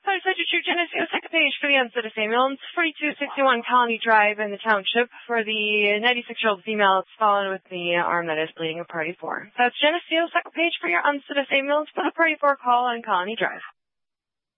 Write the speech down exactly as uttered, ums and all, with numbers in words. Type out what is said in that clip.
Sorry, Secretary Geneseo, second page for the unsolicited ambulance, forty-two sixty-one Colony Drive in the township for the ninety-six-year-old female that's fallen with the arm that is bleeding at Party four. That's Geneseo, second page for your unsolicited ambulance for the Party four call on Colony Drive.